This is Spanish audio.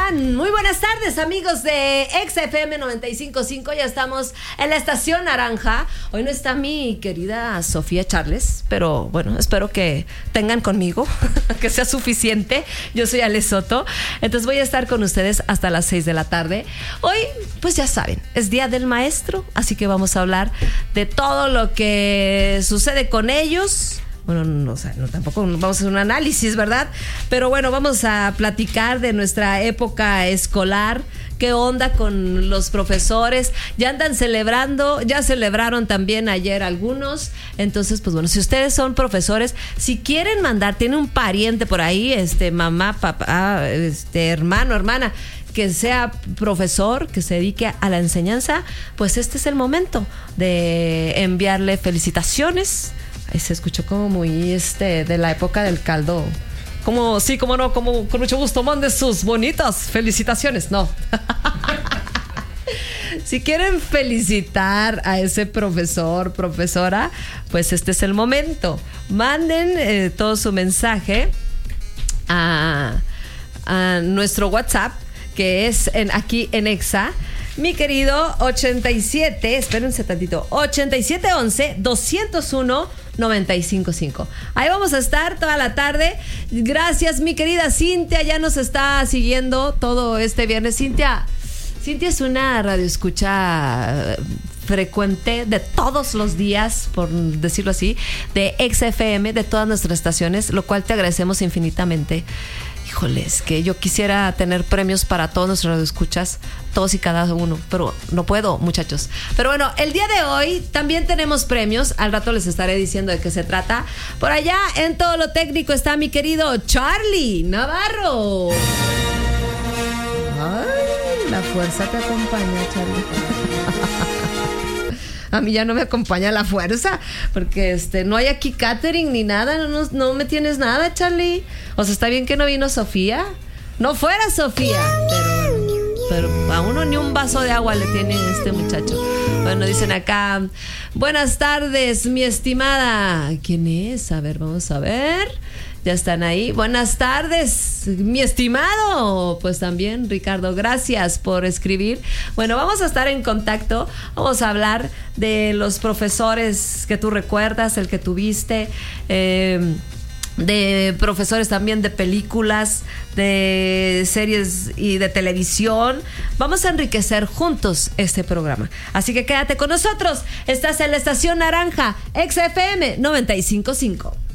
están? Muy buenas tardes, amigos de XFM 95.5. Ya estamos en la estación naranja. Hoy no está mi querida Sofía Charles, pero bueno, espero que tengan conmigo, que sea suficiente. Yo soy Ale Soto, entonces voy a estar con ustedes hasta las 6 de la tarde. Hoy, pues ya saben, es Día del Maestro, así que vamos a hablar de todo lo que sucede con ellos. Bueno, no, tampoco vamos a hacer un análisis, ¿verdad? Pero bueno, vamos a platicar de nuestra época escolar. ¿Qué onda con los profesores? Ya andan celebrando, ya celebraron también ayer algunos. Entonces, pues bueno, si ustedes son profesores, si quieren mandar, tiene un pariente por ahí, mamá, papá, hermano, hermana, que sea profesor, que se dedique a la enseñanza, pues este es el momento de enviarle felicitaciones. Ahí se escuchó como muy de la época del caldo. Como, sí, como no, como con mucho gusto, mande sus bonitas felicitaciones. No. Si quieren felicitar a ese profesor, profesora, pues este es el momento. Manden todo su mensaje a nuestro WhatsApp, que es aquí en Exa. Mi querido 87, espérense tantito, 8711-201-955. Ahí vamos a estar toda la tarde. Gracias, mi querida Cintia, ya nos está siguiendo todo este viernes. Cintia es una radioescucha frecuente de todos los días, por decirlo así, de XFM, de todas nuestras estaciones, lo cual te agradecemos infinitamente. Híjoles, que yo quisiera tener premios para todos nuestros radioescuchas, todos y cada uno, pero no puedo, muchachos. Pero bueno, el día de hoy también tenemos premios. Al rato les estaré diciendo de qué se trata. Por allá, en todo lo técnico, está mi querido Charlie Navarro. Ay, la fuerza te acompaña, Charlie. A mí ya no me acompaña la fuerza, porque no hay aquí catering ni nada, no me tienes nada, Charlie. O sea, está bien que no vino Sofía. No fuera Sofía, pero a uno ni un vaso de agua le tiene este muchacho. Bueno, dicen acá, buenas tardes, mi estimada. ¿Quién es? A ver, vamos a ver. Ya están ahí. Buenas tardes, mi estimado. Pues también, Ricardo, gracias por escribir. Bueno, vamos a estar en contacto. Vamos a hablar de los profesores que tú recuerdas, el que tuviste, de profesores también de películas, de series y de televisión. Vamos a enriquecer juntos este programa. Así que quédate con nosotros. Estás en la estación naranja, XFM 95.5.